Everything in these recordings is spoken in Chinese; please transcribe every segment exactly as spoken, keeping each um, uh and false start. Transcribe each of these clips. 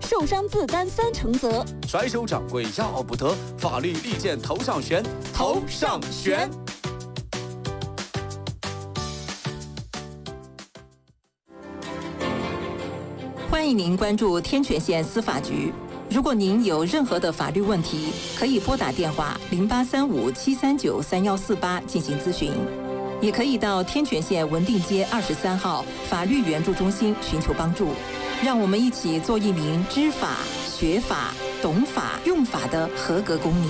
受伤自担三成责。 甩手掌柜要不得，法律利剑头上悬，头上悬。 欢迎您关注天泉县司法局。如果您有任何的法律问题，可以拨打电话零八三五七三九三幺四八进行咨询，也可以到天泉县文定街二十三号法律援助中心寻求帮助。让我们一起做一名知法、学法、懂法、用法的合格公民。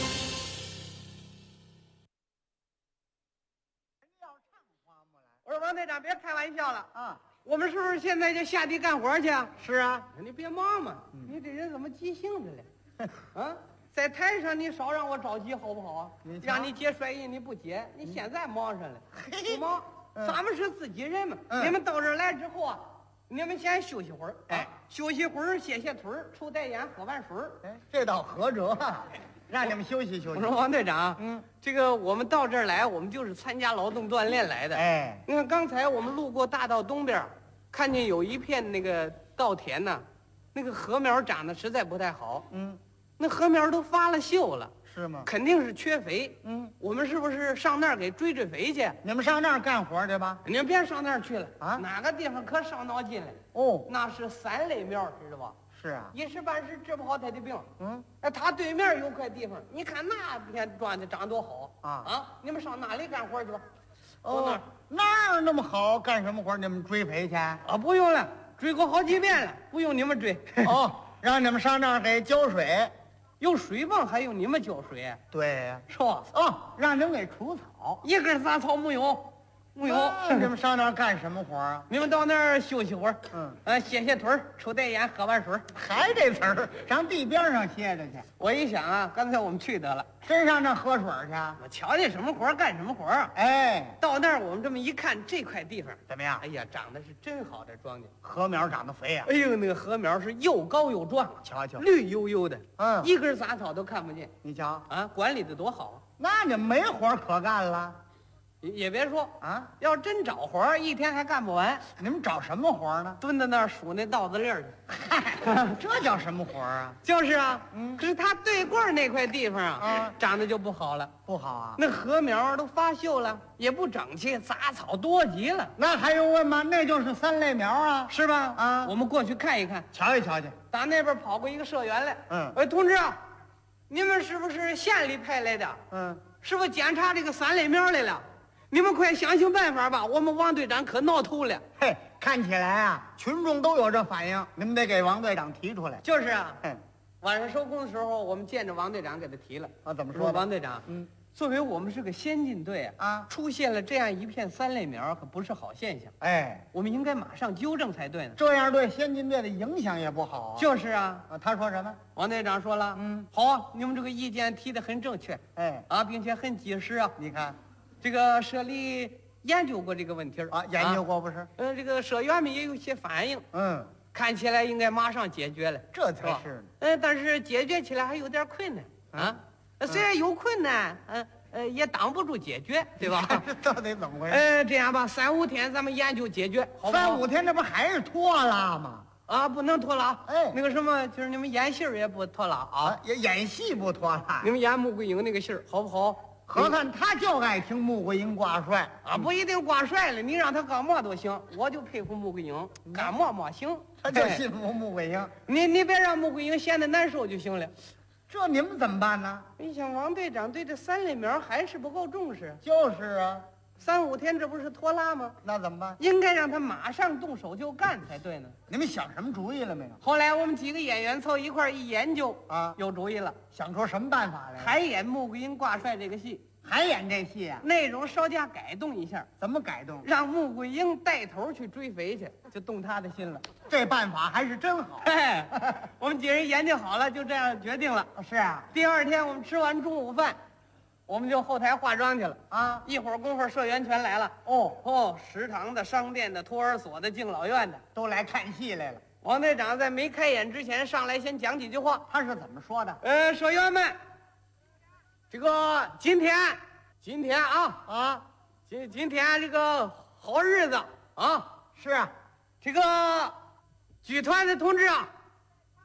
我说王队长，别开玩笑了啊！我们是不是现在就下地干活去啊？是啊，你别忙嘛，嗯、你这人怎么急性子了？啊，在台上你少让我着急好不好啊？你让你接甩印你不接，你现在忙上了，不忙？嗯、咱们是自己人嘛。嗯、你们到这儿来之后啊，你们先休息会儿，哎，啊、休息会儿，歇歇腿儿，抽袋烟，喝碗水儿。 哎，这倒合辙，让你们休息休息。 我说王队长，嗯，这个我们到这儿来，我们就是参加劳动锻炼来的。哎，你看刚才我们路过大道东边，看见有一片那个稻田呢，那个禾苗长得实在不太好。嗯，那禾苗都发了锈了。 是吗？ 肯定是缺肥。嗯，我们是不是上那儿给追追肥去？ 你们上那儿干活去吧？ 你们别上那儿去了啊！哪个地方可伤脑筋了？哦，那是三类苗，知道吧？ 是啊， 一时半时治不好他的病。嗯，哎，他对面有块地方，你看那片庄稼长多好啊！啊，你们上那里干活去吧。 哦，那儿那么好，干什么活？你们追肥去？ 啊，不用了，追过好几遍了，不用你们追。 哦，让你们上那儿给浇水。 有水泵还用你们浇水？ 对呀， 是吧？ 哦，让你们给除草， 一根杂草没有，没有。 你们上那儿干什么活啊？ 你们到那儿休息会儿，嗯，呃，歇歇腿儿，抽袋烟，喝碗水。 还这词儿，上地边上歇着去。 我一想啊，干脆我们去得了， 真上那喝水去。 我瞧见什么活干什么活啊！哎，到那儿我们这么一看，这块地方怎么样？ 哎呀，长得是真好，这庄稼禾苗长得肥呀！ 哎呦，那个禾苗是又高又壮， 瞧瞧， 绿油油的，嗯，一根杂草都看不见。 你瞧啊，管理的多好。 那你们没活可干了。 也别说啊，要真找活一天还干不完。 你们找什么活呢？ 蹲在那儿数那稻子粒儿去。 嗨，这叫什么活啊？ 就是啊，嗯，可是他对过那块地方啊，啊，长得就不好了。 不好啊？ 那禾苗都发锈了，也不整齐，杂草多极了。 那还用问吗？那就是三类苗啊， 是吧？啊，我们过去看一看， 瞧一瞧去。 打那边跑过一个社员来，嗯，哎，同志啊，你们是不是县里派来的？嗯，是不是检查这个三类苗来了？你们快想想办法吧！我们王队长可闹头了。 嘿，看起来啊，群众都有这反应，你们得给王队长提出来。 就是啊，嗯，晚上收工的时候，我们见着王队长给他提了。 啊，怎么说？ 王队长，嗯，作为我们是个先进队啊，出现了这样一片三类苗，可不是好现象。哎，我们应该马上纠正才对呢。 这样对先进队的影响也不好啊。 就是啊， 啊，他说什么？ 王队长说了，嗯，好啊，你们这个意见提得很正确，哎，啊，并且很及时啊。 你看， 这个社里研究过这个问题啊，研究过不是？ 呃，这个社员们也有些反应，嗯，看起来应该马上解决了， 这才是。 嗯，但是解决起来还有点困难啊。虽然有困难，嗯呃，也挡不住解决，对吧？ 这到底怎么回事？ 呃，这样吧，三五天咱们研究解决，好不好？ 三五天这不还是拖拉吗？ 啊，不能拖拉。哎，那个什么，就是你们演戏也不拖拉啊， 演演戏不拖拉。 你们演穆桂英那个戏好不好？ 何看他就爱听穆桂英挂帅啊，不一定挂帅了，你让他干嘛都行，我就佩服穆桂英，干嘛嘛行， 他就信服穆桂英。 你你别让穆桂英闲得难受就行了。 这你们怎么办呢？ 你想王队长对这三类苗还是不够重视。 就是啊， 三五天这不是拖拉吗？ 那怎么办？ 应该让他马上动手就干才对呢。 你们想什么主意了没有？ 后来我们几个演员凑一块一研究啊，有主意了， 想出什么办法来？ 还演穆桂英挂帅这个戏。 还演这戏啊？ 内容稍加改动一下。 怎么改动？ 让穆桂英带头去追肥去，就动他的心了。 这办法还是真好。 哎，我们几人研究好了，就这样决定了。 是啊。 第二天我们吃完中午饭，我们就后台化妆去了啊。一会儿功夫，社员全来了。哦哦，食堂的、商店的、托儿所的、敬老院的都来看戏来了。 王队长在没开演之前上来先讲几句话。 他是怎么说的？ 呃，社员们。这个今天，今天啊啊，今今天这个好日子啊， 是啊， 这个剧团的同志啊，